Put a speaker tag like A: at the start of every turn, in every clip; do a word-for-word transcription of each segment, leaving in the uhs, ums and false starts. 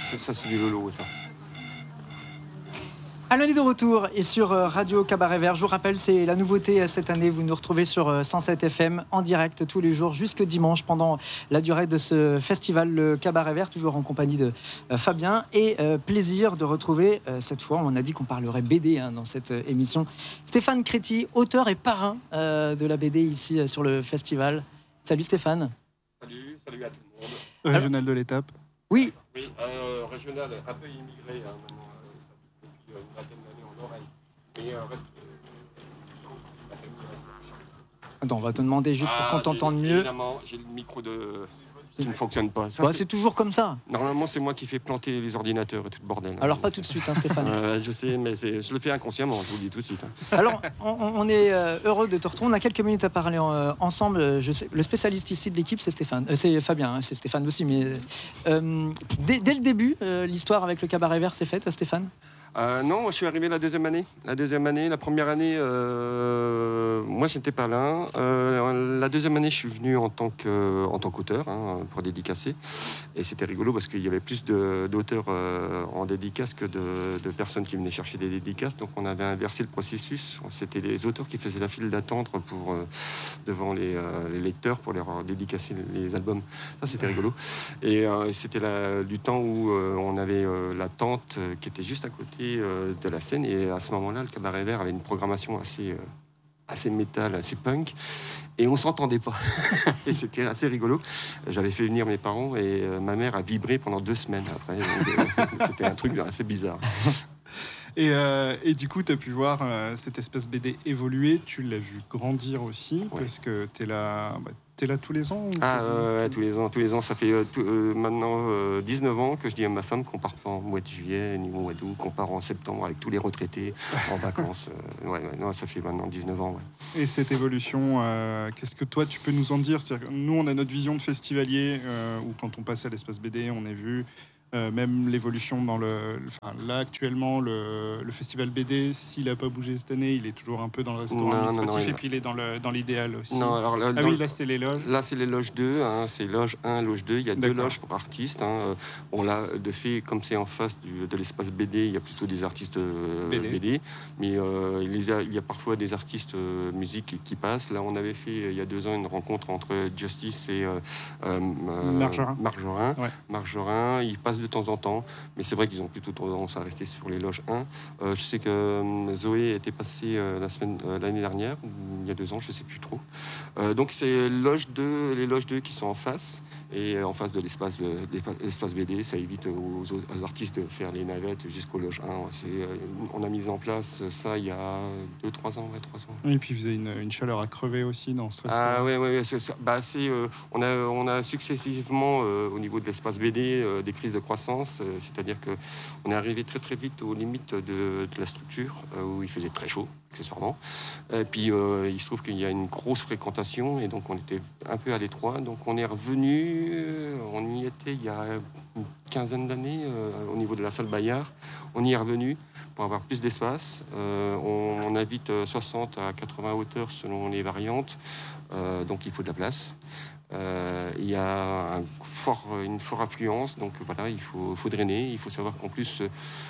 A: Ça, c'est du Lolo, ça.
B: Alain est de retour et sur Radio Cabaret Vert. Je vous rappelle, c'est la nouveauté cette année. Vous nous retrouvez sur cent sept F M en direct tous les jours jusque dimanche pendant la durée de ce festival, le Cabaret Vert, toujours en compagnie de Fabien. Et euh, plaisir de retrouver, euh, cette fois, on a dit qu'on parlerait B D hein, dans cette émission, Stéphane Créti, auteur et parrain euh, de la B D ici euh, sur le festival. Salut Stéphane.
A: Salut, salut à tout le monde.
C: Régional de l'étape.
B: Oui.
A: Oui, euh, régional, un peu immigré hein, maintenant. Une vingtaine d'années en Oreille. Mais euh, reste, euh, la famille reste.
B: Attends, on va te demander juste
A: ah,
B: pour qu'on t'entende mieux.
A: Évidemment, j'ai le micro de... qui ne fonctionne pas. Ça,
B: bah,
A: c'est...
B: c'est toujours comme ça.
A: Normalement, c'est moi qui fais planter les ordinateurs et tout le bordel.
B: Alors,
A: hein.
B: pas tout de suite, hein, Stéphane.
A: euh, je sais, mais c'est... je le fais inconsciemment, je vous le dis tout de suite. Hein.
B: Alors, on, on est heureux de te retrouver. On a quelques minutes à parler en, ensemble. Je sais, le spécialiste ici de l'équipe, c'est Stéphane. Euh, c'est Fabien, hein, c'est Stéphane aussi. Mais euh, dès, dès le début, euh, l'histoire avec le Cabaret Vert s'est faite, Stéphane ?
A: Euh, non, moi je suis arrivé la deuxième année. La deuxième année, la première année, euh, moi j'étais pas là. Euh, la deuxième année, je suis venu en tant que, en tant qu'auteur hein, pour dédicacer. Et c'était rigolo parce qu'il y avait plus de, d'auteurs euh, en dédicace que de, de personnes qui venaient chercher des dédicaces. Donc on avait inversé le processus. C'était les auteurs qui faisaient la file d'attente pour euh, devant les, euh, les lecteurs pour leur dédicacer les albums. Ça c'était rigolo. Et euh, c'était la, du temps où euh, on avait euh, la tente euh, qui était juste à côté de la scène, et à ce moment-là le Cabaret Vert avait une programmation assez, euh, assez métal, assez punk, et on s'entendait pas. Et c'était assez rigolo. J'avais fait venir mes parents et euh, ma mère a vibré pendant deux semaines après. Donc, euh, c'était un truc assez bizarre.
C: Et, euh, et du coup, tu as pu voir euh, cette espèce B D évoluer, tu l'as vu grandir aussi, ouais. Parce que tu es là, bah, t'es là tous les ans ou
A: Ah, euh, tous les ans, tous les ans. Ça fait euh, tout, euh, maintenant euh, dix-neuf ans que je dis à ma femme qu'on part pas en mois de juillet ni au mois d'août, qu'on part en septembre avec tous les retraités en vacances. Euh, ouais, ouais, non, ça fait maintenant dix-neuf ans. Ouais.
C: Et cette évolution, euh, qu'est-ce que toi tu peux nous en dire ? C'est-à-dire que nous, on a notre vision de festivalier euh, où quand on passait à l'espace B D, on a vu Euh, même l'évolution dans le, enfin, là actuellement le, le festival B D, s'il n'a pas bougé cette année, il est toujours un peu dans le restaurant non, administratif non, non, et puis il est dans, le, dans l'idéal aussi.
A: Non, alors là,
C: ah oui, là c'est les loges.
A: Là c'est les loges deux, hein, c'est loge un, loge deux. Il y a D'accord. deux loges pour artistes. Hein. On l'a de fait, comme c'est en face du, de l'espace B D, il y a plutôt des artistes euh, B, D. B D, mais euh, il, y a, il y a parfois des artistes euh, musique qui, qui passent. Là, on avait fait il y a deux ans une rencontre entre Justice et euh, euh,
C: Margerin.
A: Margerin.
C: Ouais.
A: Margerin, ils passent de temps en temps, mais c'est vrai qu'ils ont plutôt tendance à rester sur les loges un. Euh, je sais que euh, Zoé était passée euh, la semaine, euh, l'année dernière, il y a deux ans, je ne sais plus trop. Euh, donc c'est loge deux, les loges deux qui sont en face, et en face de l'espace, de, l'espace B D, ça évite aux, aux artistes de faire les navettes jusqu'aux loges un. C'est, euh, on a mis en place ça il y a deux trois ans, ouais, trois ans.
C: Et puis vous avez une, une chaleur à crever aussi dans ce restaurant.
A: Ah oui, oui, oui. C'est, bah, c'est, euh, on, a, on a successivement, euh, au niveau de l'espace B D, euh, des crises de croissance, euh, c'est-à-dire qu'on est arrivé très très vite aux limites de, de la structure, euh, où il faisait très chaud, accessoirement. Et puis euh, il se trouve qu'il y a une grosse fréquentation, et donc on était un peu à l'étroit. Donc on est revenu, euh, on y était il y a une quinzaine d'années, euh, au niveau de la salle Bayard. On y est revenu pour avoir plus d'espace. Euh, on, on invite soixante à quatre-vingts hauteurs selon les variantes, euh, donc il faut de la place. Euh, il y a un fort, une forte affluence, donc voilà, il faut, faut drainer. Il faut savoir qu'en plus,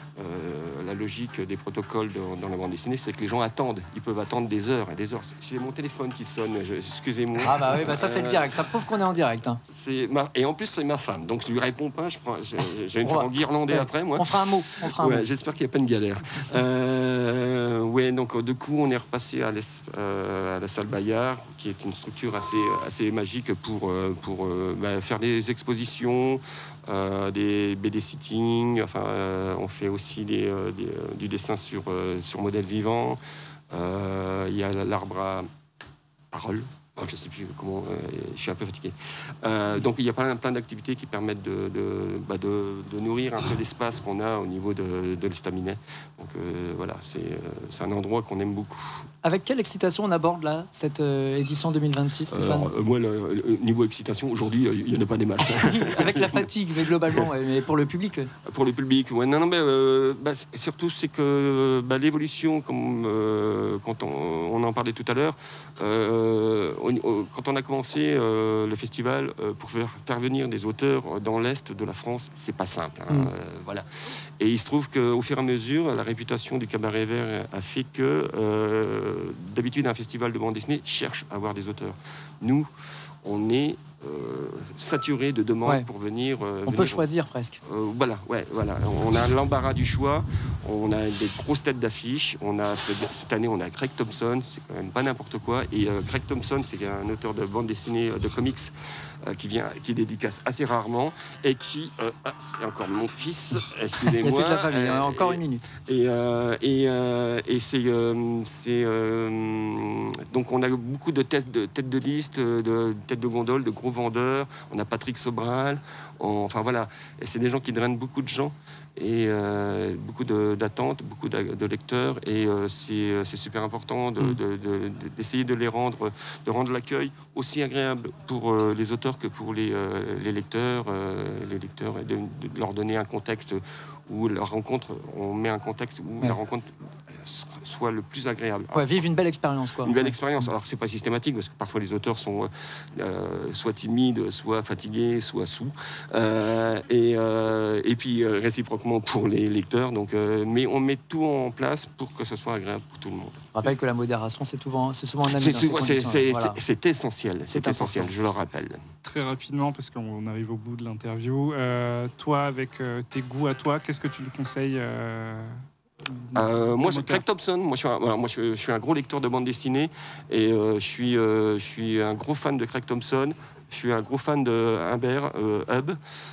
A: euh, la logique des protocoles dans, dans la bande dessinée, c'est que les gens attendent. Ils peuvent attendre des heures et des heures. C'est, c'est mon téléphone qui sonne, je, excusez-moi.
B: Ah bah oui, bah ça c'est le direct, ça prouve qu'on est en direct. Hein.
A: C'est ma, et en plus, c'est ma femme, donc je lui réponds pas. Je prends, je, je vais me faire enguirlander ouais. après, moi.
B: On fera un mot. On fera un
A: ouais,
B: mot.
A: J'espère qu'il n'y a pas de galère. euh, ouais, donc du coup, on est repassé à, euh, à la salle Bayard, qui est une structure assez, assez magique pour, pour euh, bah, faire des expositions, euh, des B D sitting. Enfin, euh, on fait aussi des, euh, des, euh, du dessin sur, euh, sur modèle vivant. Euh, il y a l'arbre à parole. Oh, je ne sais plus comment, euh, je suis un peu fatigué. Euh, donc il y a plein, plein d'activités qui permettent de, de, bah de, de nourrir un peu l'espace qu'on a au niveau de, de l'estaminet. Donc euh, voilà, c'est, euh, c'est un endroit qu'on aime beaucoup.
B: Avec quelle excitation on aborde là cette euh, édition deux mille vingt-six, Stéphane ?
A: euh, Moi, le, le niveau excitation, aujourd'hui, il n'y en a pas des masses.
B: Avec la fatigue, mais globalement, ouais, mais pour le public.
A: Pour le public, ouais. Non, non, mais euh, bah, surtout, c'est que bah, l'évolution, comme euh, quand on, on en parlait tout à l'heure, euh, au- au- quand on a commencé euh, le festival, euh, pour faire, faire venir des auteurs dans l'Est de la France, c'est pas simple. Hein,
B: Mm.
A: euh, voilà. Et il se trouve qu'au fur et à mesure, la réputation du Cabaret Vert a fait que, euh, d'habitude, un festival de bande dessinée cherche à avoir des auteurs. Nous, on est euh, saturé de demandes
B: Ouais.
A: pour venir. euh,
B: On
A: venir
B: peut choisir presque.
A: euh, voilà, ouais, voilà. On a l'embarras du choix. On a des grosses têtes d'affiche. On a cette année, on a Greg Thompson. C'est quand même pas n'importe quoi. Et euh, Greg Thompson, c'est un auteur de bande dessinée, de comics, euh, qui vient, qui dédicace assez rarement et qui, euh, ah, c'est encore mon fils.
B: Il y a
A: Excusez-moi.
B: toute la famille, hein,
A: euh,
B: encore
A: et-
B: une minute.
A: Et, euh, et, euh, et c'est, euh, c'est euh, donc on a beaucoup de têtes de, têtes de liste, de têtes de gondole, de gros vendeurs. On a Patrick Sobral. On- enfin voilà, et c'est des gens qui drainent beaucoup de gens et euh, beaucoup de, d'attentes, beaucoup de, de lecteurs. Et euh, c'est, c'est super important de,
B: Mm.
A: de- de- d'essayer de les rendre, de rendre l'accueil aussi agréable pour euh, les auteurs que pour les, euh, les lecteurs, euh, les lecteurs, et de, de leur donner un contexte où la rencontre, on met un contexte où
B: Ouais.
A: la rencontre soit le plus agréable.
B: Ouais, vivre une belle expérience, quoi.
A: Une belle
B: Ouais.
A: expérience. Alors, c'est pas systématique parce que parfois les auteurs sont euh, soit timides, soit fatigués, soit sous. Euh, et, euh, et puis euh, réciproquement pour les lecteurs. Donc, euh, mais on met tout en place pour que ce soit agréable pour tout le monde.
B: Je rappelle que la modération, c'est souvent, c'est souvent un ami
A: C'est,
B: dans ces
A: c'est,
B: conditions-là.
A: c'est-
B: Voilà.
A: c'est essentiel. C'est,
B: C'est
A: essentiel,
B: important.
A: je le rappelle.
C: Très rapidement, parce qu'on arrive au bout de l'interview. Euh, toi, avec euh, tes goûts à toi, qu'est-ce que tu nous conseilles euh,
A: Euh, moi, c'est
C: auteur.
A: Craig Thompson. Moi, je suis un, voilà, moi, je, je suis un gros lecteur de bande dessinée et euh, je suis, euh, je suis un gros fan de Craig Thompson. Je suis un gros fan de Humbert euh, Hub.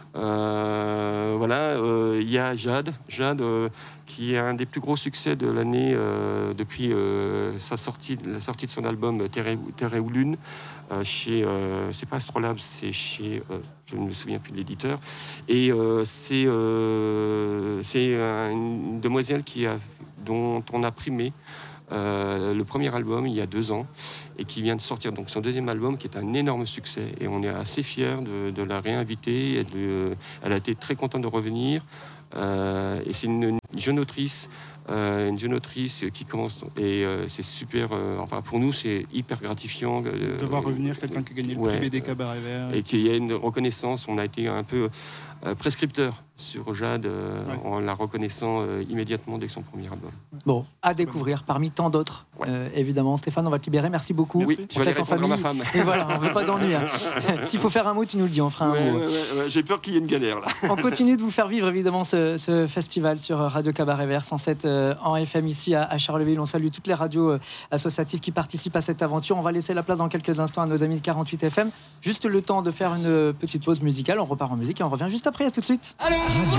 A: Euh, voilà, euh, il y a Jade, Jade euh, qui est un des plus gros succès de l'année euh, depuis euh, sa sortie, la sortie de son album Terre et, Terre et ou Lune. Euh, chez, euh, c'est pas Astrolabe, c'est chez, euh, je ne me souviens plus de l'éditeur. Et euh, c'est, euh, c'est un- une demoiselle qui a, dont on a primé euh, le premier album il y a deux ans et qui vient de sortir donc son deuxième album qui est un énorme succès et on est assez fiers de, de la réinviter. Et de, elle a été très contente de revenir euh, et c'est une, une jeune autrice. Euh, une jeune autrice qui commence et euh, c'est super. Euh, enfin, pour nous, c'est hyper gratifiant euh,
C: de voir revenir quelqu'un qui a gagné le
A: ouais,
C: prix B D Cabaret Vert.
A: et qu'il y ait une reconnaissance. On a été un peu euh, prescripteur sur Jade euh,
C: Ouais.
A: en la reconnaissant euh, immédiatement dès son premier album.
B: Bon, à découvrir parmi tant d'autres.
A: Ouais.
B: Euh, évidemment, Stéphane, on va te libérer. Merci beaucoup.
A: Oui,
B: On
A: je vais aller
B: te laisse en
A: répondre à ma
B: famille.
A: femme.
B: Et voilà, on veut pas d'ennui. hein. S'il faut faire un mot, tu nous le dis, on fera un
A: Ouais,
B: mot.
A: ouais, ouais, ouais, j'ai peur qu'il y ait une galère là.
B: On continue de vous faire vivre évidemment ce, ce festival sur Radio Cabaret Vert cent sept euh, en F M ici à, à Charleville. On salue toutes les radios euh, associatives qui participent à cette aventure. On va laisser la place dans quelques instants à nos amis de quarante-huit F M. Juste le temps de faire une petite pause musicale. On repart en musique et on revient juste après. À tout de suite.